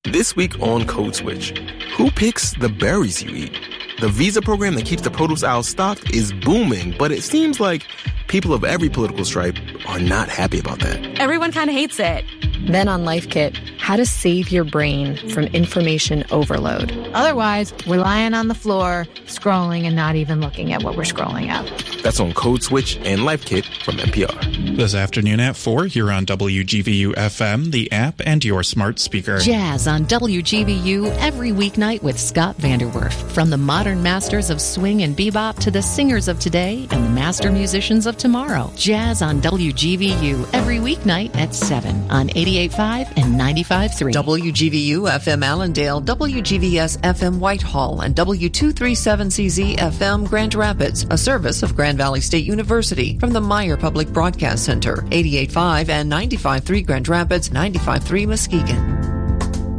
This week on Code Switch, who picks the berries you eat? The visa program that keeps the produce aisle stocked is booming, but it seems like people of every political stripe are not happy about that. Everyone kind of hates it. Then on Life Kit, how to save your brain from information overload. Otherwise, we're lying on the floor, scrolling and not even looking at what we're scrolling at. That's on Code Switch and Life Kit from NPR. This afternoon at 4 here on WGVU-FM, the app, and your smart speaker. Jazz on WGVU every weeknight with Scott Vanderwerf. From the modern masters of swing and bebop to the singers of today and the master musicians of tomorrow. Jazz on WGVU every weeknight at 7 on 88.5 and 95.3. WGVU-FM Allendale, WGVS-FM Whitehall, and W237CZ-FM Grand Rapids, a service of Grand Valley State University from the Meyer Public Broadcast Center, 88.5 and 95.3 Grand Rapids, 95.3 Muskegon.